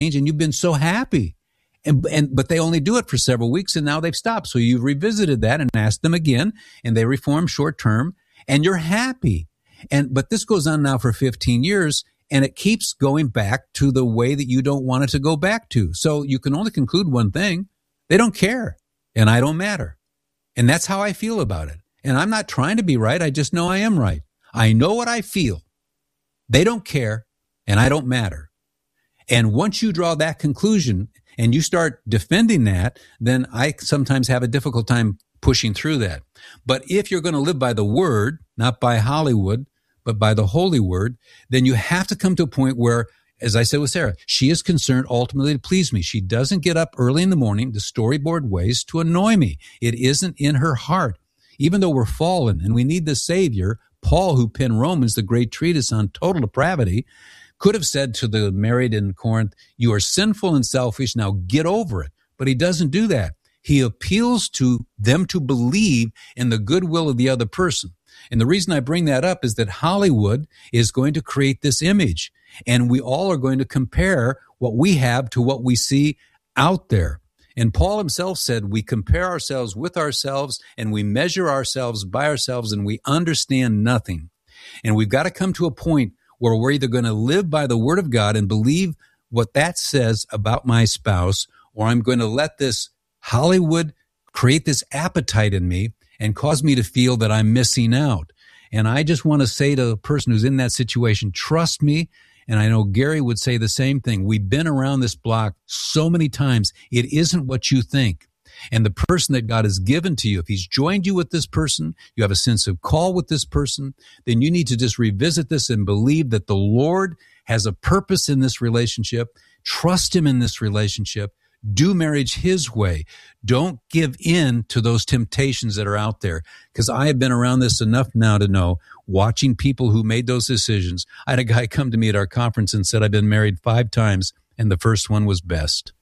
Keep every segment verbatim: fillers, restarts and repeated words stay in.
and you've been so happy. And, and, but they only do it for several weeks and now they've stopped. So you've revisited that and asked them again and they reform short term and you're happy. And, but this goes on now for fifteen years and it keeps going back to the way that you don't want it to go back to. So you can only conclude one thing. They don't care and I don't matter. And that's how I feel about it. And I'm not trying to be right. I just know I am right. I know what I feel. They don't care and I don't matter. And once you draw that conclusion and you start defending that, then I sometimes have a difficult time pushing through that. But if you're going to live by the word, not by Hollywood, but by the holy word, then you have to come to a point where, as I said with Sarah, she is concerned ultimately to please me. She doesn't get up early in the morning, the storyboard ways, to annoy me. It isn't in her heart. Even though we're fallen and we need the Savior, Paul, who penned Romans, the great treatise on total depravity, could have said to the married in Corinth, you are sinful and selfish, now get over it. But he doesn't do that. He appeals to them to believe in the goodwill of the other person. And the reason I bring that up is that Hollywood is going to create this image, and we all are going to compare what we have to what we see out there. And Paul himself said, we compare ourselves with ourselves, and we measure ourselves by ourselves, and we understand nothing. And we've got to come to a point where we're either going to live by the word of God and believe what that says about my spouse, or I'm going to let this Hollywood create this appetite in me and cause me to feel that I'm missing out. And I just want to say to the person who's in that situation, trust me. And I know Gary would say the same thing. We've been around this block so many times. It isn't what you think. And the person that God has given to you, if he's joined you with this person, you have a sense of call with this person, then you need to just revisit this and believe that the Lord has a purpose in this relationship. Trust him in this relationship. Do marriage his way. Don't give in to those temptations that are out there. Because I have been around this enough now to know, watching people who made those decisions. I had a guy come to me at our conference and said, I've been married five times, and the first one was best.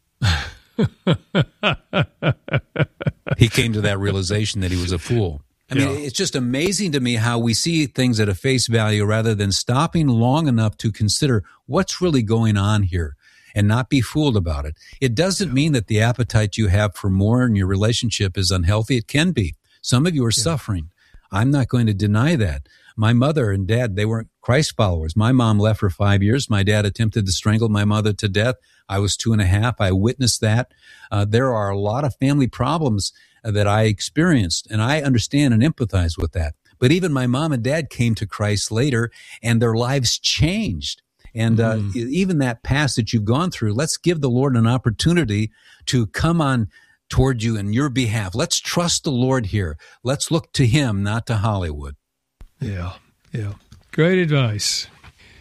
He came to that realization that he was a fool. I mean, yeah. It's just amazing to me how we see things at a face value rather than stopping long enough to consider what's really going on here and not be fooled about it. It doesn't yeah. mean that the appetite you have for more in your relationship is unhealthy. It can be. Some of you are yeah. suffering. I'm not going to deny that. My mother and dad, they weren't Christ followers. My mom left for five years. My dad attempted to strangle my mother to death. I was two and a half. I witnessed that. Uh, there are a lot of family problems uh, that I experienced, and I understand and empathize with that. But even my mom and dad came to Christ later, and their lives changed. And uh, mm. even that past that you've gone through, let's give the Lord an opportunity to come on toward you in your behalf. Let's trust the Lord here. Let's look to him, not to Hollywood. Yeah, yeah. Great advice.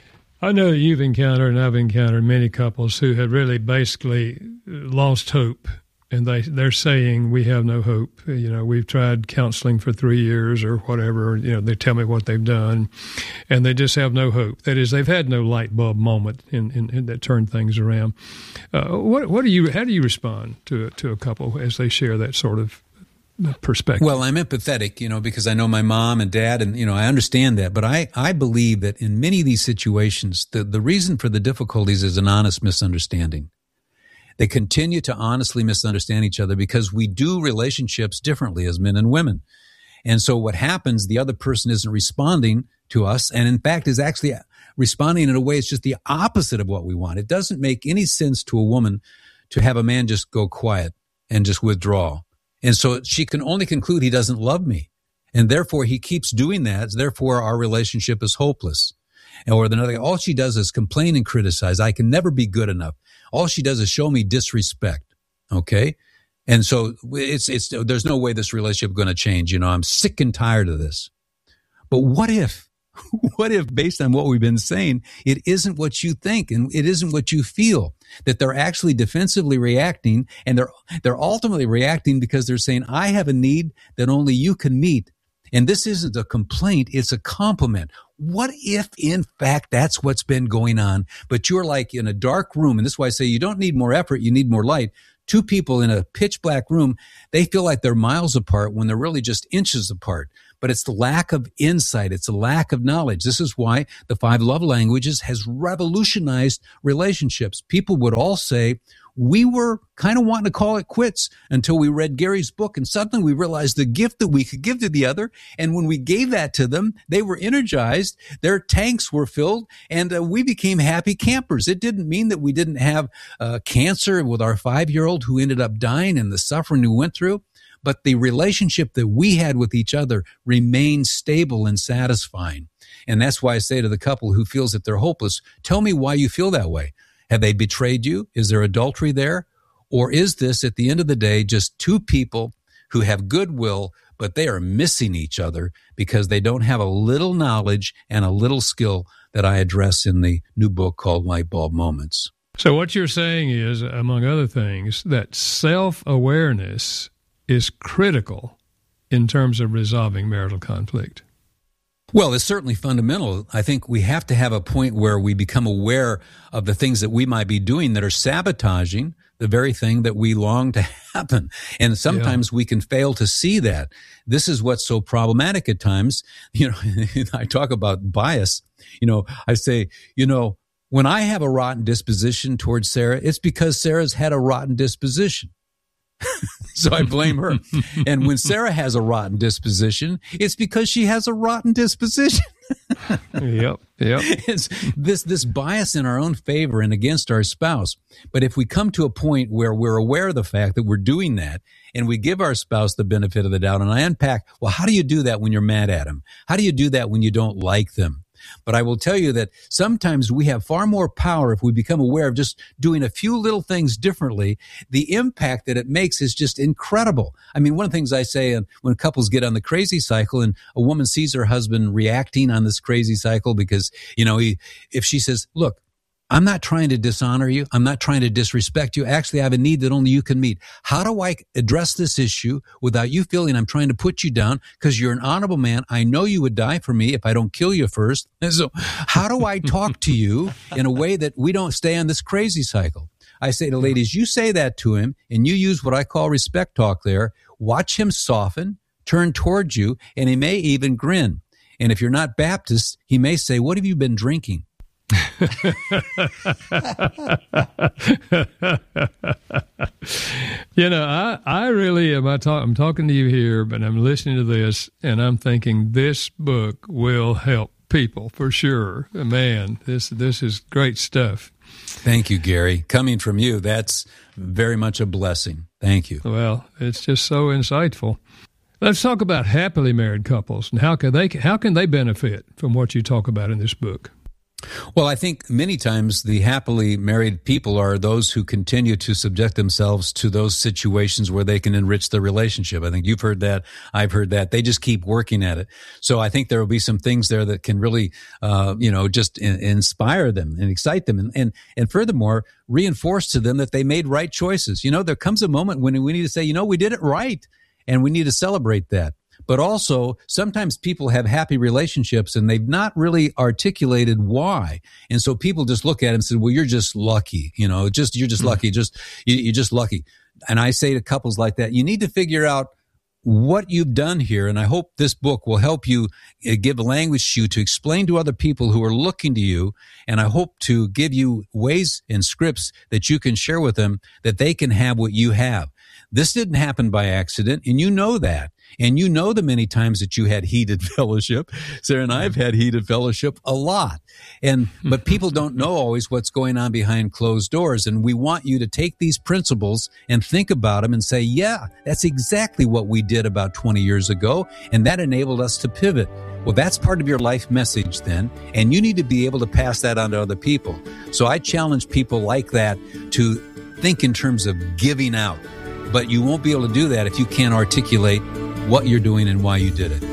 I know that you've encountered, and I've encountered many couples who have really basically lost hope, and they, they're saying, we have no hope. You know, we've tried counseling for three years or whatever. You know, they tell me what they've done, and they just have no hope. That is, they've had no light bulb moment in, in, in that turned things around. Uh, what, what do you? How do you respond to to a couple as they share that sort of perspective? Well, I'm empathetic, you know, because I know my mom and dad, and, you know, I understand that. But I, I believe that in many of these situations, the, the reason for the difficulties is an honest misunderstanding. They continue to honestly misunderstand each other because we do relationships differently as men and women. And so what happens, the other person isn't responding to us, and in fact is actually responding in a way it's just the opposite of what we want. It doesn't make any sense to a woman to have a man just go quiet and just withdraw. And so she can only conclude he doesn't love me. And therefore he keeps doing that. Therefore our relationship is hopeless. And or another, all she does is complain and criticize. I can never be good enough. All she does is show me disrespect. Okay. And so it's, it's, there's no way this relationship is going to change. You know, I'm sick and tired of this. But what if, what if based on what we've been saying, it isn't what you think and it isn't what you feel, that they're actually defensively reacting, and they're, they're ultimately reacting because they're saying, I have a need that only you can meet. And this isn't a complaint. It's a compliment. What if, in fact, that's what's been going on, but you're like in a dark room. And this is why I say you don't need more effort. You need more light. two people in a pitch black room, they feel like they're miles apart when they're really just inches apart. But it's the lack of insight. It's the lack of knowledge. This is why the five love languages has revolutionized relationships. People would all say, we were kind of wanting to call it quits until we read Gary's book. And suddenly we realized the gift that we could give to the other. And when we gave that to them, they were energized. Their tanks were filled, and uh, we became happy campers. It didn't mean that we didn't have uh, cancer with our five-year-old who ended up dying and the suffering we went through. But the relationship that we had with each other remained stable and satisfying. And that's why I say to the couple who feels that they're hopeless, tell me why you feel that way. Have they betrayed you? Is there adultery there? Or is this, at the end of the day, just two people who have goodwill, but they are missing each other because they don't have a little knowledge and a little skill that I address in the new book called Light Bulb Moments? So what you're saying is, among other things, that self-awareness is critical in terms of resolving marital conflict. Well, it's certainly fundamental. I think we have to have a point where we become aware of the things that we might be doing that are sabotaging the very thing that we long to happen. And sometimes yeah. we can fail to see that. This is what's so problematic at times. You know, I talk about bias. You know, I say, you know, when I have a rotten disposition towards Sarah, it's because Sarah's had a rotten disposition. So I blame her. And when Sarah has a rotten disposition, it's because she has a rotten disposition. Yep, yep. It's this this bias in our own favor and against our spouse. But if we come to a point where we're aware of the fact that we're doing that, and we give our spouse the benefit of the doubt, and I unpack, well, how do you do that when you're mad at them? How do you do that when you don't like them? But I will tell you that sometimes we have far more power if we become aware of just doing a few little things differently. The impact that it makes is just incredible. I mean, one of the things I say when couples get on the crazy cycle and a woman sees her husband reacting on this crazy cycle because, you know, he, if she says, look, I'm not trying to dishonor you. I'm not trying to disrespect you. Actually, I have a need that only you can meet. How do I address this issue without you feeling I'm trying to put you down? Because you're an honorable man. I know you would die for me if I don't kill you first. And so how do I talk to you in a way that we don't stay on this crazy cycle? I say to ladies, you say that to him and you use what I call respect talk there. Watch him soften, turn towards you, and he may even grin. And if you're not Baptist, he may say, what have you been drinking? You know, I, I really am. I talk, I'm talking to you here, but I'm listening to this, and I'm thinking this book will help people for sure. Man, this this is great stuff. Thank you, Gary. Coming from you, that's very much a blessing. Thank you. Well, it's just so insightful. Let's talk about happily married couples and how can they how can they benefit from what you talk about in this book? Well, I think many times the happily married people are those who continue to subject themselves to those situations where they can enrich the relationship. I think you've heard that. I've heard that. They just keep working at it. So I think there will be some things there that can really, uh, you know, just in, inspire them and excite them. And, and, and furthermore, reinforce to them that they made right choices. You know, there comes a moment when we need to say, you know, we did it right, and we need to celebrate that. But also, sometimes people have happy relationships and they've not really articulated why. And so people just look at it and say, well, you're just lucky. You know, just, you're just lucky. Just, you, you're just lucky. And I say to couples like that, you need to figure out what you've done here. And I hope this book will help you give language to you to explain to other people who are looking to you. And I hope to give you ways and scripts that you can share with them that they can have what you have. This didn't happen by accident, and you know that. And you know the many times that you had heated fellowship. Sarah and I have had heated fellowship a lot. And but people don't know always what's going on behind closed doors. And we want you to take these principles and think about them and say, yeah, that's exactly what we did about twenty years ago. And that enabled us to pivot. Well, that's part of your life message then. And you need to be able to pass that on to other people. So I challenge people like that to think in terms of giving out. But you won't be able to do that if you can't articulate what you're doing and why you did it.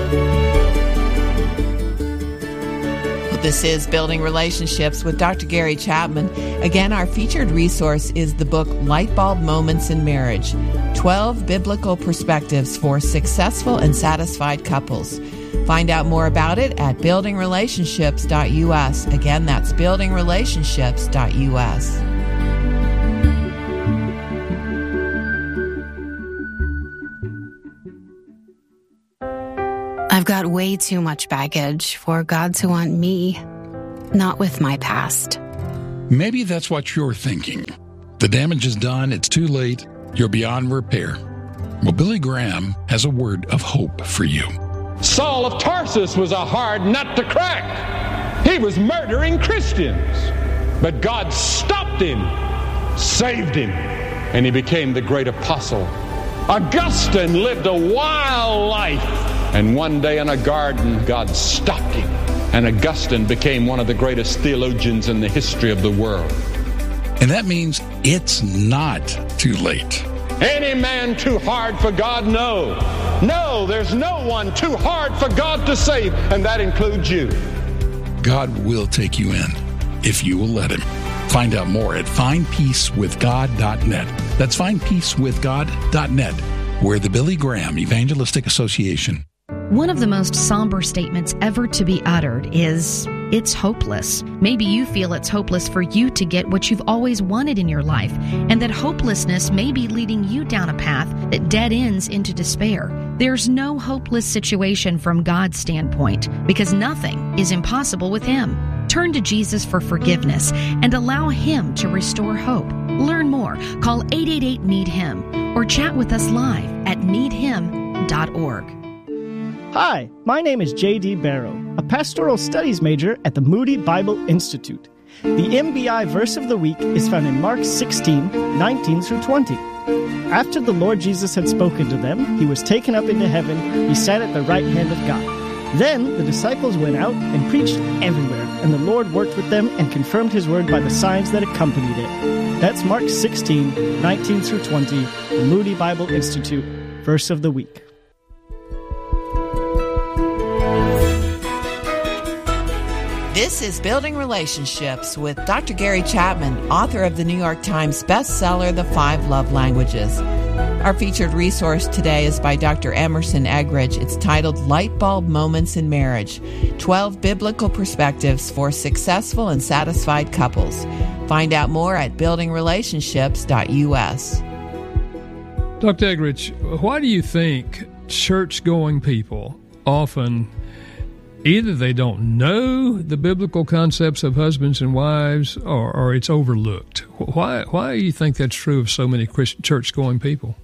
Well, this is Building Relationships with Doctor Gary Chapman. Again, our featured resource is the book Light Bulb Moments in Marriage, twelve Biblical Perspectives for Successful and Satisfied Couples. Find out more about it at building relationships dot u s. Again, that's building relationships dot u s. I've got way too much baggage for God to want me, not with my past. Maybe that's what you're thinking. The damage is done, it's too late, you're beyond repair. Well, Billy Graham has a word of hope for you. Saul of Tarsus was a hard nut to crack. He was murdering Christians. But God stopped him, saved him, and he became the great apostle. Augustine lived a wild life, and one day in a garden, God stopped him, and Augustine became one of the greatest theologians in the history of the world. And that means it's not too late. Any man too hard for God? No. No, there's no one too hard for God to save, and that includes you. God will take you in if you will let him. Find out more at find peace with god dot net. That's find peace with god dot net. We're the Billy Graham Evangelistic Association. One of the most somber statements ever to be uttered is, it's hopeless. Maybe you feel it's hopeless for you to get what you've always wanted in your life, and that hopelessness may be leading you down a path that dead ends into despair. There's no hopeless situation from God's standpoint, because nothing is impossible with Him. Turn to Jesus for forgiveness and allow Him to restore hope. Learn more. Call eight eight eight, need him or chat with us live at need him dot org. Hi, my name is J D Barrow, a pastoral studies major at the Moody Bible Institute. The M B I verse of the week is found in Mark sixteen, nineteen through twenty. After the Lord Jesus had spoken to them, He was taken up into heaven. He sat at the right hand of God. Then the disciples went out and preached everywhere, and the Lord worked with them and confirmed His word by the signs that accompanied it. That's Mark sixteen, nineteen through twenty, the Moody Bible Institute verse of the week. This is Building Relationships with Doctor Gary Chapman, author of the New York Times bestseller, The Five Love Languages. Our featured resource today is by Doctor Emerson Eggridge. It's titled Light Bulb Moments in Marriage, twelve Biblical Perspectives for Successful and Satisfied Couples. Find out more at building relationships dot U S. Doctor Eggridge, why do you think church-going people often either they don't know the biblical concepts of husbands and wives, or, or it's overlooked? Why Why do you think that's true of so many Christian church-going people?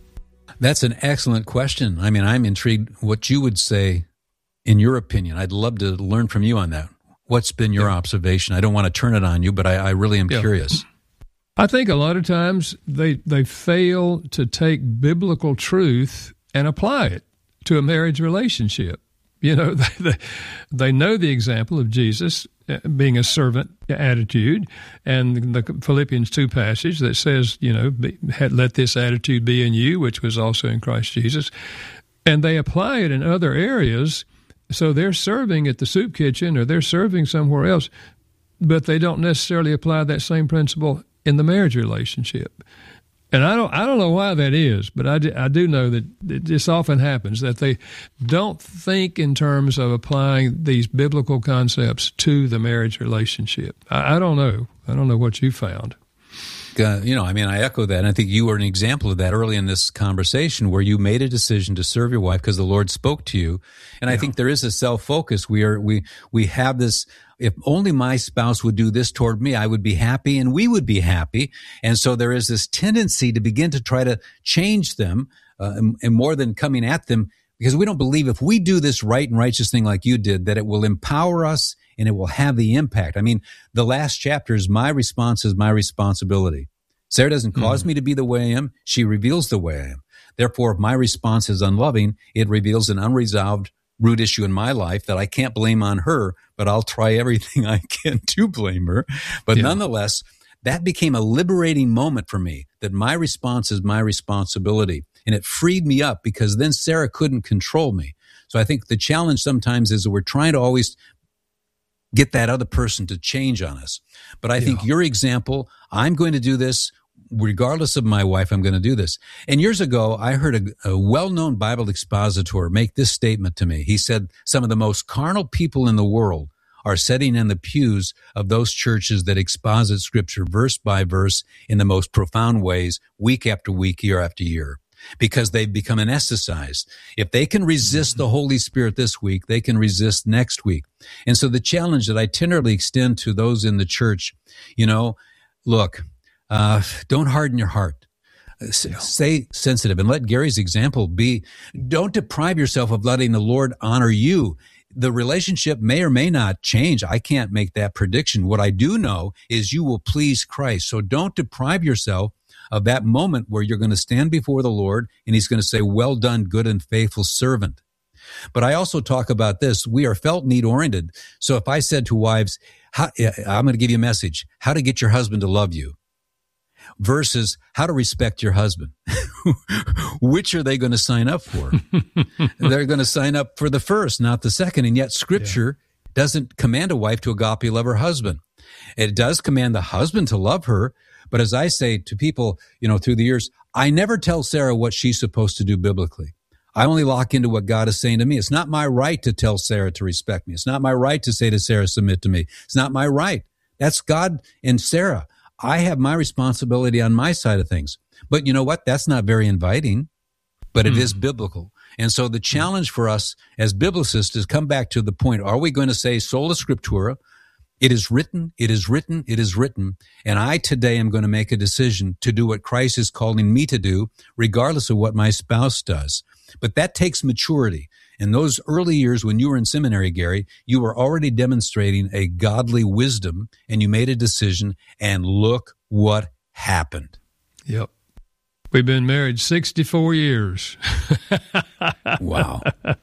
That's an excellent question. I mean, I'm intrigued what you would say in your opinion. I'd love to learn from you on that. What's been your yeah. observation? I don't want to turn it on you, but I, I really am yeah. curious. I think a lot of times they they fail to take biblical truth and apply it to a marriage relationship. You know, they, they, they know the example of Jesus being a servant attitude, and the Philippians two passage that says, you know, be, let this attitude be in you, which was also in Christ Jesus. And they apply it in other areas, so they're serving at the soup kitchen or they're serving somewhere else, but they don't necessarily apply that same principle in the marriage relationship. And I don't I don't know why that is, but I do, I do know that this often happens, that they don't think in terms of applying these biblical concepts to the marriage relationship. I, I don't know. I don't know what you found. Uh, you know, I mean, I echo that. And I think you were an example of that early in this conversation, where you made a decision to serve your wife because the Lord spoke to you. And I yeah. think there is a self-focus. We are, we, we have this, if only my spouse would do this toward me, I would be happy and we would be happy. And so there is this tendency to begin to try to change them, uh, and, and more than coming at them, because we don't believe if we do this right and righteous thing like you did, that it will empower us and it will have the impact. I mean, the last chapter is my response is my responsibility. Sarah doesn't cause mm-hmm. me to be the way I am. She reveals the way I am. Therefore, if my response is unloving, it reveals an unresolved root issue in my life that I can't blame on her, but I'll try everything I can to blame her. But yeah. nonetheless, that became a liberating moment for me, that my response is my responsibility. And it freed me up, because then Sarah couldn't control me. So I think the challenge sometimes is that we're trying to always get that other person to change on us. But I yeah. think your example, I'm going to do this, regardless of my wife, I'm going to do this. And years ago, I heard a, a well-known Bible expositor make this statement to me. He said, some of the most carnal people in the world are sitting in the pews of those churches that exposit Scripture verse by verse in the most profound ways, week after week, year after year. because they've become anesthetized. If they can resist the Holy Spirit this week, they can resist next week. And so the challenge that I tenderly extend to those in the church, you know, look, uh, don't harden your heart. Stay sensitive and let Gary's example be, don't deprive yourself of letting the Lord honor you. The relationship may or may not change. I can't make that prediction. What I do know is you will please Christ. So don't deprive yourself of that moment where you're going to stand before the Lord and he's going to say, well done, good and faithful servant. But I also talk about this. We are felt need oriented. So if I said to wives, how, I'm going to give you a message, how to get your husband to love you versus how to respect your husband. Which are they going to sign up for? They're going to sign up for the first, not the second. And yet Scripture yeah. doesn't command a wife to agape love her husband. It does command the husband to love her. But as I say to people, you know, through the years, I never tell Sarah what she's supposed to do biblically. I only lock into what God is saying to me. It's not my right to tell Sarah to respect me. It's not my right to say to Sarah, submit to me. It's not my right. That's God and Sarah. I have my responsibility on my side of things. But you know what? That's not very inviting, but it mm. is biblical. And so the challenge for us as biblicists is come back to the point, are we going to say sola scriptura? It is written, it is written, it is written. And I today am going to make a decision to do what Christ is calling me to do, regardless of what my spouse does. But that takes maturity. In those early years when you were in seminary, Gary, you were already demonstrating a godly wisdom and you made a decision, and look what happened. Yep. We've been married sixty-four years. Wow.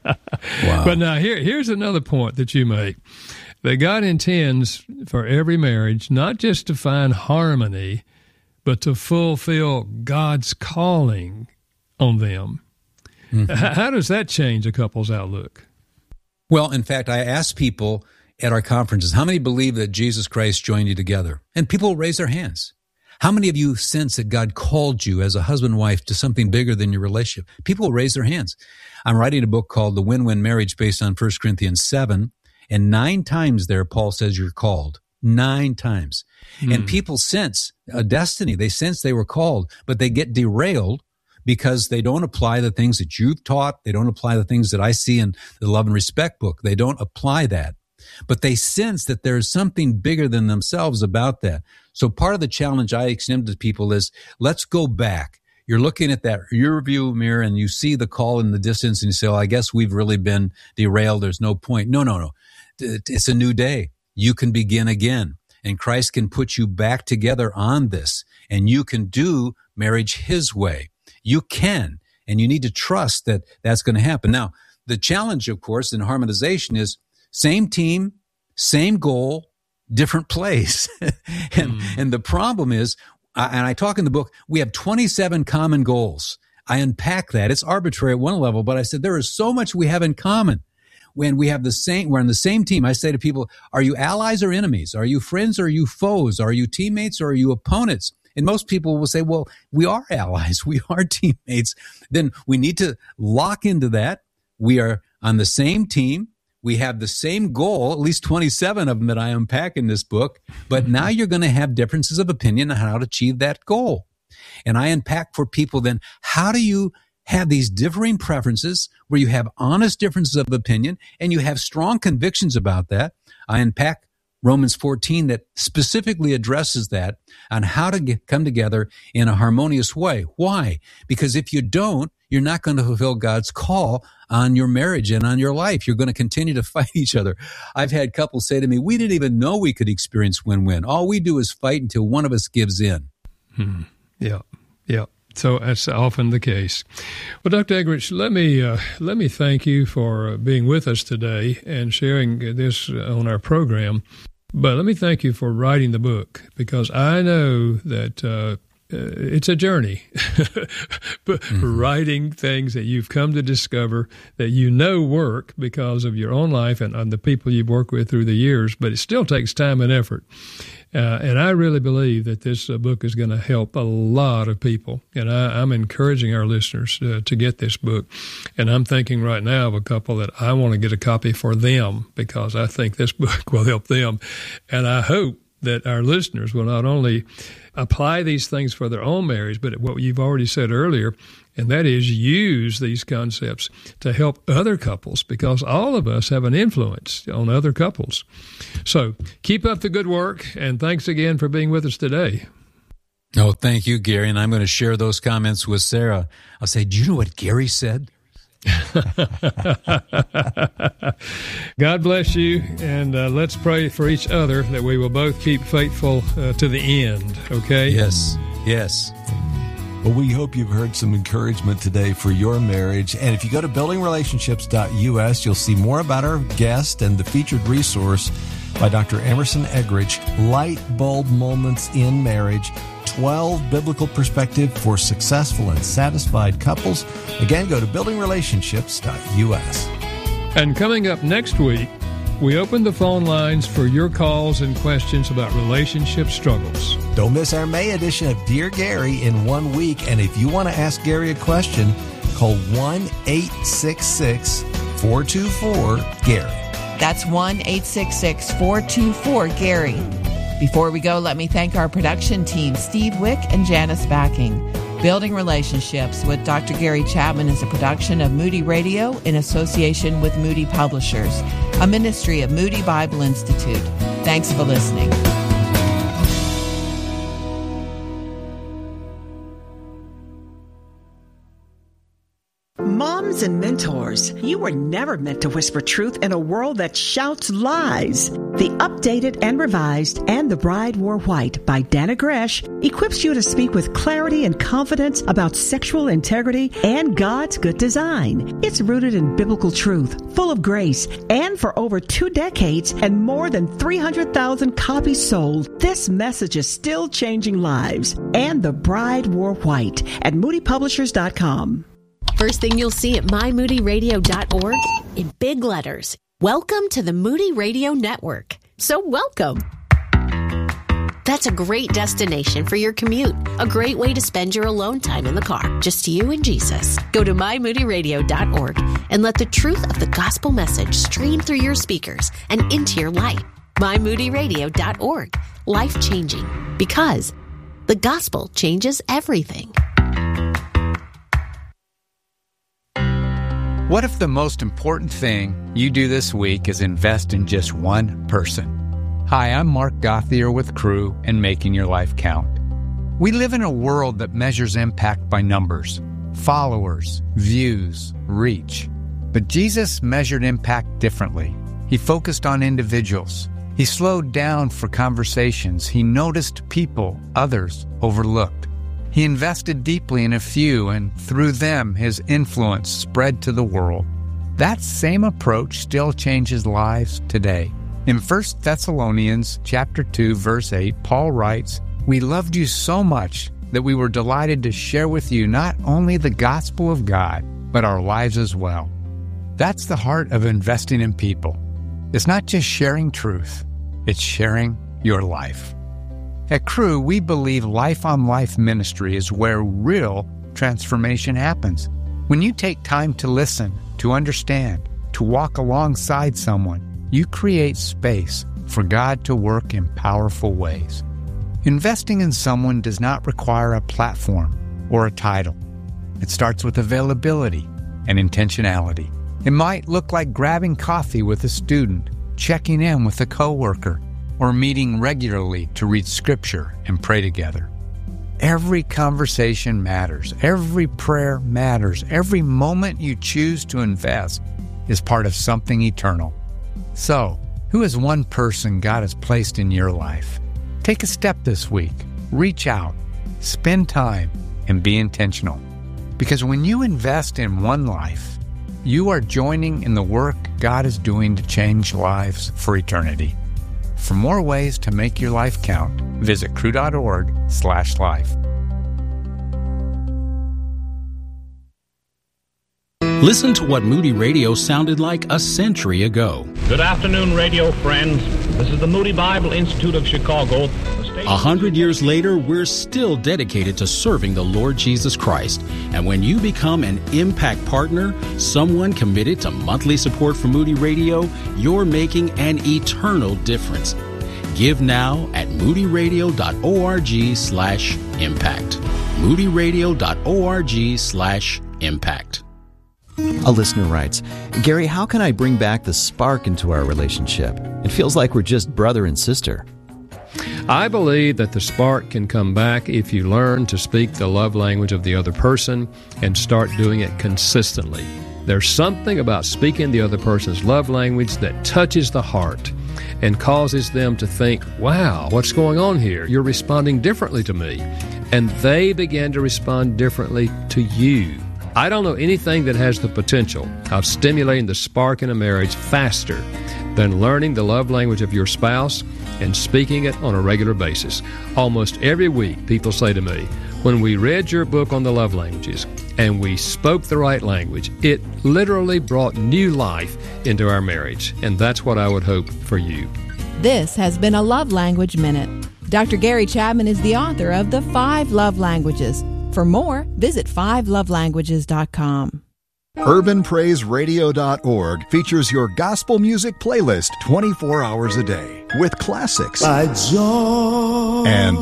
Wow. But now here, here's another point that you make. That God intends for every marriage not just to find harmony, but to fulfill God's calling on them. Mm-hmm. How does that change a couple's outlook? Well, in fact, I ask people at our conferences, how many believe that Jesus Christ joined you together? And people raise their hands. How many of you sense that God called you as a husband and wife to something bigger than your relationship? People raise their hands. I'm writing a book called The Win-Win Marriage based on First Corinthians seven. And nine times there, Paul says you're called. Nine times. Hmm. And people sense a destiny. They sense they were called, but they get derailed because they don't apply the things that you've taught. They don't apply the things that I see in the Love and Respect book. They don't apply that. But they sense that there's something bigger than themselves about that. So part of the challenge I extend to people is, let's go back. You're looking at that rear view mirror and you see the call in the distance and you say, oh, I guess we've really been derailed. There's no point. No, no, no. It's a new day. You can begin again, and Christ can put you back together on this, and you can do marriage his way. You can, and you need to trust that that's going to happen. Now, the challenge, of course, in harmonization is same team, same goal, different place. and, mm. and the problem is, and I talk in the book, we have twenty-seven common goals. I unpack that. It's arbitrary at one level, but I said there is so much we have in common. When we have the same, we're on the same team. I say to people, are you allies or enemies? Are you friends or are you foes? Are you teammates or are you opponents? And most people will say, well, we are allies. We are teammates. Then we need to lock into that. We are on the same team. We have the same goal, at least twenty-seven of them that I unpack in this book. But now you're going to have differences of opinion on how to achieve that goal. And I unpack for people then, how do you have these differing preferences where you have honest differences of opinion and you have strong convictions about that? I unpack Romans fourteen that specifically addresses that on how to get, come together in a harmonious way. Why? Because if you don't, you're not going to fulfill God's call on your marriage and on your life. You're going to continue to fight each other. I've had couples say to me, we didn't even know we could experience win-win. All we do is fight until one of us gives in. Hmm. Yeah, yeah. So that's often the case. Well, Doctor Eggerichs, let me uh, let me thank you for being with us today and sharing this on our program. But let me thank you for writing the book, because I know that uh, it's a journey. But mm-hmm. writing things that you've come to discover that you know work because of your own life and, and the people you've worked with through the years, but it still takes time and effort. Uh, and I really believe that this uh, book is going to help a lot of people. And I, I'm encouraging our listeners uh, to get this book. And I'm thinking right now of a couple that I want to get a copy for them, because I think this book will help them. And I hope that our listeners will not only apply these things for their own marriage, but what you've already said earlier, and that is use these concepts to help other couples, because all of us have an influence on other couples. So keep up the good work, and thanks again for being with us today. Oh, thank you, Gary. And I'm going to share those comments with Sarah. I'll say, do you know what Gary said? God bless you, and uh, let's pray for each other that we will both keep faithful uh, to the end, okay? Yes, yes. Well, we hope you've heard some encouragement today for your marriage. And if you go to building relationships dot U S, you'll see more about our guest and the featured resource by Doctor Emerson Eggerichs, Light Bulb Moments in Marriage, twelve Biblical Perspectives for Successful and Satisfied Couples. Again, go to building relationships dot U S. And coming up next week, we open the phone lines for your calls and questions about relationship struggles. Don't miss our May edition of Dear Gary in one week. And if you want to ask Gary a question, call one eight six six, four two four, Gary. That's one eight six six, four two four, Gary. Before we go, let me thank our production team, Steve Wick and Janice Backing. Building Relationships with Doctor Gary Chapman is a production of Moody Radio in association with Moody Publishers, a ministry of Moody Bible Institute. Thanks for listening. Moms and mentors, you were never meant to whisper truth in a world that shouts lies. The Updated and Revised And the Bride Wore White by Dana Gresh equips you to speak with clarity and confidence about sexual integrity and God's good design. It's rooted in biblical truth, full of grace, and for over two decades and more than three hundred thousand copies sold, this message is still changing lives. And the Bride Wore White at moody publishers dot com. First thing you'll see at my moody radio dot org in big letters. Welcome to the Moody Radio Network. So welcome. That's a great destination for your commute. A great way to spend your alone time in the car. Just you and Jesus. Go to my moody radio dot org and let the truth of the gospel message stream through your speakers and into your life. my moody radio dot org. Life-changing. Because the gospel changes everything. What if the most important thing you do this week is invest in just one person? Hi, I'm Mark Gothier with Crew and Making Your Life Count. We live in a world that measures impact by numbers, followers, views, reach. But Jesus measured impact differently. He focused on individuals. He slowed down for conversations. He noticed people others overlooked. He invested deeply in a few, and through them, his influence spread to the world. That same approach still changes lives today. In First Thessalonians chapter two, verse eight, Paul writes, "We loved you so much that we were delighted to share with you not only the gospel of God, but our lives as well." That's the heart of investing in people. It's not just sharing truth, it's sharing your life. At Crew, we believe life-on-life ministry is where real transformation happens. When you take time to listen, to understand, to walk alongside someone, you create space for God to work in powerful ways. Investing in someone does not require a platform or a title. It starts with availability and intentionality. It might look like grabbing coffee with a student, checking in with a coworker, or meeting regularly to read scripture and pray together. Every conversation matters. Every prayer matters. Every moment you choose to invest is part of something eternal. So, who is one person God has placed in your life? Take a step this week. Reach out, spend time, and be intentional. Because when you invest in one life, you are joining in the work God is doing to change lives for eternity. For more ways to make your life count, visit crew dot org slash life. Listen to what Moody Radio sounded like a century ago. Good afternoon, radio friends. This is the Moody Bible Institute of Chicago. A hundred years later, we're still dedicated to serving the Lord Jesus Christ. And when you become an Impact Partner, someone committed to monthly support for Moody Radio, you're making an eternal difference. Give now at moodyradio.org slash impact. moodyradio.org slash impact. A listener writes, Gary, how can I bring back the spark into our relationship? It feels like we're just brother and sister. I believe that the spark can come back if you learn to speak the love language of the other person and start doing it consistently. There's something about speaking the other person's love language that touches the heart and causes them to think, wow, what's going on here? You're responding differently to me. And they begin to respond differently to you. I don't know anything that has the potential of stimulating the spark in a marriage faster than learning the love language of your spouse and speaking it on a regular basis. Almost every week, people say to me, when we read your book on the love languages and we spoke the right language, it literally brought new life into our marriage. And that's what I would hope for you. This has been a Love Language Minute. Doctor Gary Chapman is the author of The Five Love Languages. For more, visit five love languages dot com. urban praise radio dot org features your gospel music playlist twenty-four hours a day with classics and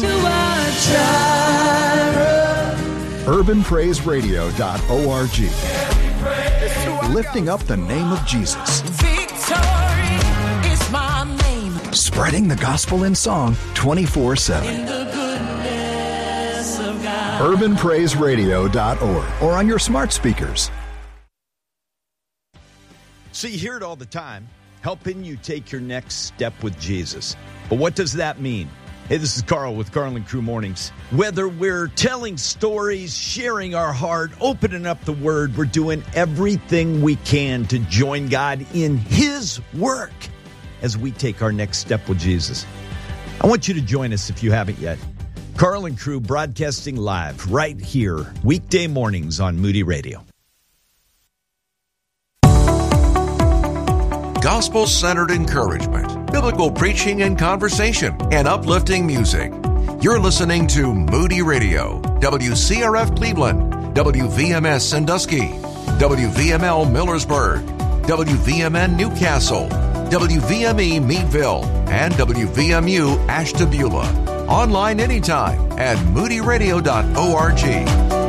urban praise radio dot org, lifting up the name of Jesus, Victory is my name, spreading the gospel in song twenty-four seven. urban praise radio dot org or on your smart speakers. So you hear it all the time, helping you take your next step with Jesus. But what does that mean? Hey, this is Carl with Carl and Crew Mornings. Whether we're telling stories, sharing our heart, opening up the Word, we're doing everything we can to join God in His work as we take our next step with Jesus. I want you to join us if you haven't yet. Carl and Crew broadcasting live right here, weekday mornings on Moody Radio. Gospel-centered encouragement, biblical preaching and conversation, and uplifting music. You're listening to Moody Radio, W C R F Cleveland, W V M S Sandusky, W V M L Millersburg, W V M N Newcastle, W V M E Meadville, and W V M U Ashtabula. Online anytime at moody radio dot org.